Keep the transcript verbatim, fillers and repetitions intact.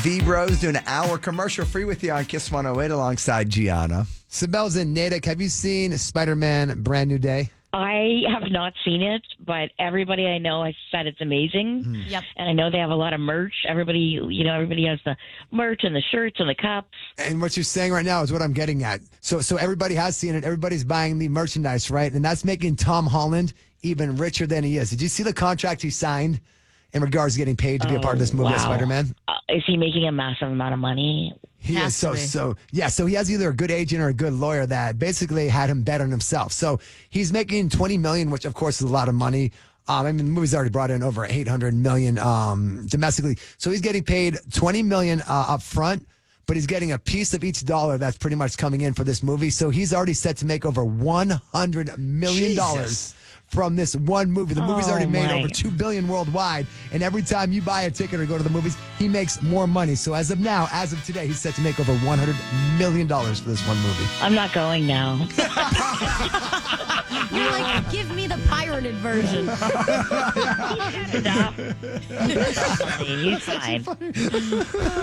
The Bros doing an hour commercial free with you on Kiss one oh eight alongside Gianna. Sibel's in Natick. Have you seen Spider-Man Brand New Day? I have not seen it, but everybody I know has said it's amazing. Mm. Yep. And I know they have a lot of merch. Everybody, you know, everybody has the merch and the shirts and the cups. And what you're saying right now is what I'm getting at. So so everybody has seen it. Everybody's buying the merchandise, right? And that's making Tom Holland even richer than he is. Did you see the contract he signed in regards to getting paid to be a part of this movie, wow. of Spider-Man? Uh, is he making a massive amount of money? He Has is so to be. so yeah. So he has either a good agent or a good lawyer that basically had him bet on himself. So he's making twenty million, which of course is a lot of money. Um, I mean, the movie's already brought in over eight hundred million um, domestically. So he's getting paid twenty million uh, up front, but he's getting a piece of each dollar that's pretty much coming in for this movie. So he's already set to make over one hundred million dollars from this one movie. The movie's Oh, already made my. over two billion dollars worldwide, and every time you buy a ticket or go to the movies, he makes more money. So as of now, as of today, he's set to make over one hundred million dollars for this one movie. I'm not going now. You're like, give me the pirated version. Enough. He's fine.